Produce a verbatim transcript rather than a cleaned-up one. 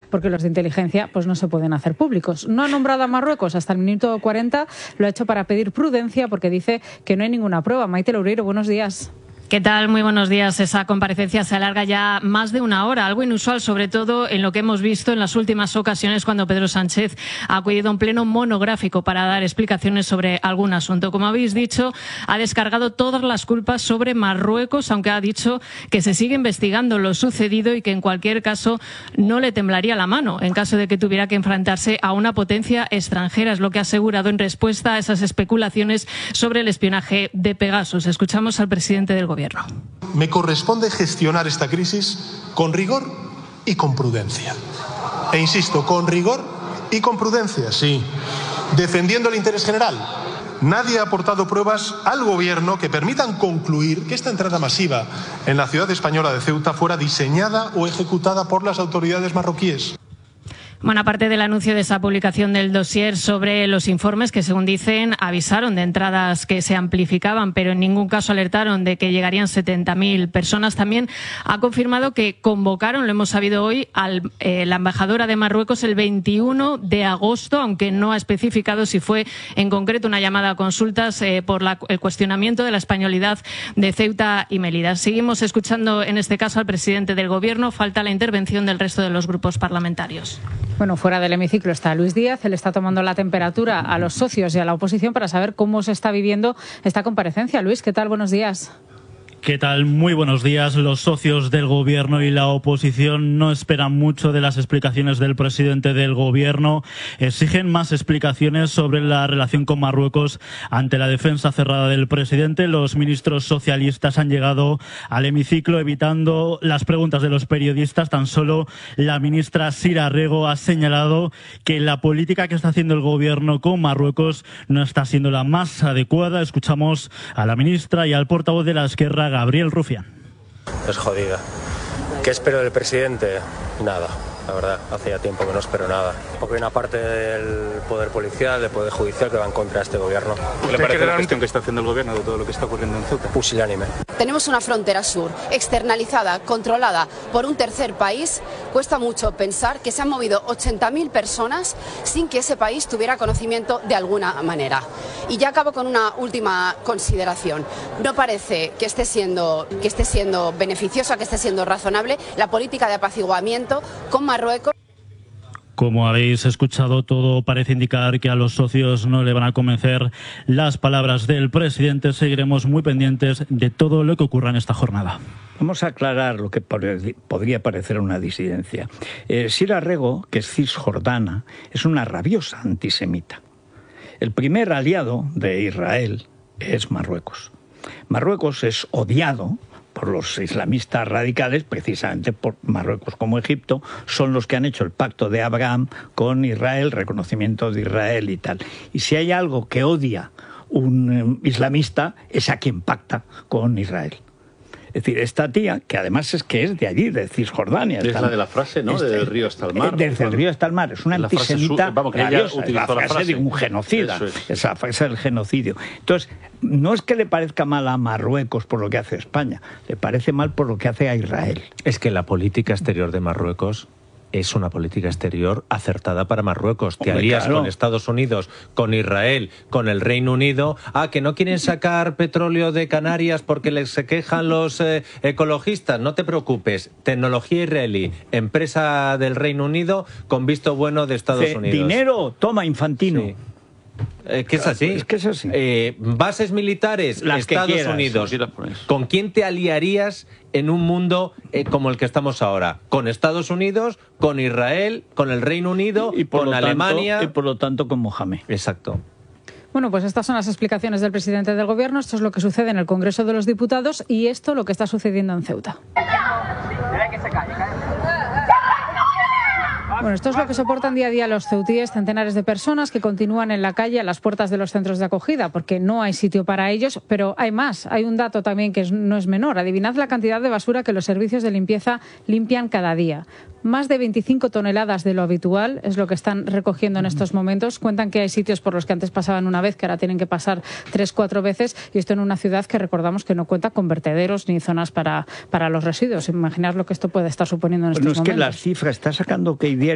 porque los de inteligencia pues no se pueden hacer públicos. No ha nombrado a Marruecos hasta el minuto cuarenta, lo ha hecho para pedir prudencia porque dice que no hay ninguna prueba. Maite Loureiro, buenos días. ¿Qué tal? Muy buenos días. Esa comparecencia se alarga ya más de una hora, algo inusual sobre todo en lo que hemos visto en las últimas ocasiones cuando Pedro Sánchez ha acudido a un pleno monográfico para dar explicaciones sobre algún asunto. Como habéis dicho, ha descargado todas las culpas sobre Marruecos, aunque ha dicho que se sigue investigando lo sucedido y que en cualquier caso no le temblaría la mano en caso de que tuviera que enfrentarse a una potencia extranjera. Es lo que ha asegurado en respuesta a esas especulaciones sobre el espionaje de Pegasus. Escuchamos al presidente del Gobierno. Me corresponde gestionar esta crisis con rigor y con prudencia. E insisto, con rigor y con prudencia, sí. Defendiendo el interés general. Nadie ha aportado pruebas al Gobierno que permitan concluir que esta entrada masiva en la ciudad española de Ceuta fuera diseñada o ejecutada por las autoridades marroquíes. Bueno, aparte del anuncio de esa publicación del dossier sobre los informes que, según dicen, avisaron de entradas que se amplificaban, pero en ningún caso alertaron de que llegarían setenta mil personas, también ha confirmado que convocaron, lo hemos sabido hoy, a eh, la embajadora de Marruecos el veintiuno de agosto, aunque no ha especificado si fue en concreto una llamada a consultas eh, por la, el cuestionamiento de la españolidad de Ceuta y Melilla. Seguimos escuchando en este caso al presidente del Gobierno. Falta la intervención del resto de los grupos parlamentarios. Bueno, fuera del hemiciclo está Luis Díaz. Él está tomando la temperatura a los socios y a la oposición para saber cómo se está viviendo esta comparecencia. Luis, ¿qué tal? Buenos días. ¿Qué tal? Muy buenos días. Los socios del Gobierno y la oposición no esperan mucho de las explicaciones del presidente del Gobierno. Exigen más explicaciones sobre la relación con Marruecos ante la defensa cerrada del presidente. Los ministros socialistas han llegado al hemiciclo evitando las preguntas de los periodistas. Tan solo la ministra Sira Rego ha señalado que la política que está haciendo el Gobierno con Marruecos no está siendo la más adecuada. Escuchamos a la ministra y al portavoz de la Esquerra, Gabriel Rufián. Es jodida. ¿Qué espero del presidente? Nada, la verdad, hace ya tiempo que no espero nada. Porque hay una parte del poder policial, del poder judicial que va en contra de este gobierno. ¿Qué le parece la gestión que está haciendo el gobierno de todo lo que está ocurriendo en Ceuta? Pusilánime. Tenemos una frontera sur externalizada, controlada por un tercer país. Cuesta mucho pensar que se han movido ochenta mil personas sin que ese país tuviera conocimiento de alguna manera. Y ya acabo con una última consideración. No parece que esté siendo, que esté siendo beneficiosa, que esté siendo razonable la política de apaciguamiento con Marruecos. Como habéis escuchado, todo parece indicar que a los socios no le van a convencer las palabras del presidente. Seguiremos muy pendientes de todo lo que ocurra en esta jornada. Vamos a aclarar lo que podría parecer una disidencia. Eh, Sira Rego, que es cisjordana, es una rabiosa antisemita. El primer aliado de Israel es Marruecos. Marruecos es odiado por los islamistas radicales, precisamente por Marruecos como Egipto, son los que han hecho el pacto de Abraham con Israel, reconocimiento de Israel y tal. Y si hay algo que odia un islamista, es a quien pacta con Israel. Es decir, esta tía, que además es que es de allí, de Cisjordania. Es la de la frase, ¿no? Desde el río hasta el mar. Desde el río hasta el mar. Es una antisemita su, vamos, que rabiosa. Es la frase, la frase de un genocida. Es. Esa frase del genocidio. Entonces, no es que le parezca mal a Marruecos por lo que hace España, le parece mal por lo que hace a Israel. Es que la política exterior de Marruecos es una política exterior acertada para Marruecos. Te Hombre, alías claro. con Estados Unidos, con Israel, con el Reino Unido. Ah, que no quieren sacar petróleo de Canarias porque les se quejan los eh, ecologistas. No te preocupes. Tecnología israelí, empresa del Reino Unido con visto bueno de Estados C Unidos. Dinero, toma, Infantino. Sí. Eh, que es así. Es que es así. Eh, bases militares, Las que Estados quieras, Unidos. sí, las pones. ¿Con quién te aliarías en un mundo eh, como el que estamos ahora? ¿Con Estados Unidos, con Israel, con el Reino Unido, y por con lo tanto, Alemania? y por lo tanto con Mohamed. Exacto. Bueno, pues estas son las explicaciones del presidente del Gobierno. Esto es lo que sucede en el Congreso de los Diputados y esto lo que está sucediendo en Ceuta. Bueno, esto es lo que soportan día a día los ceutíes, centenares de personas que continúan en la calle a las puertas de los centros de acogida, porque no hay sitio para ellos, pero hay más. Hay un dato también que no es menor. Adivinad la cantidad de basura que los servicios de limpieza limpian cada día. Más de veinticinco toneladas de lo habitual es lo que están recogiendo en estos momentos. Cuentan que hay sitios por los que antes pasaban una vez, que ahora tienen que pasar tres, cuatro veces, y esto en una ciudad que recordamos que no cuenta con vertederos ni zonas para, para los residuos. Imaginad lo que esto puede estar suponiendo en Bueno, estos es que momentos. las cifras, está sacando K D